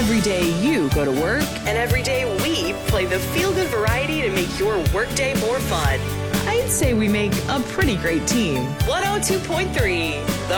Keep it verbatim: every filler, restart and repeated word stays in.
Every day you go to work, And every day we play the feel-good variety to make your workday more fun. I'd say we make a pretty great team. one oh two point three, The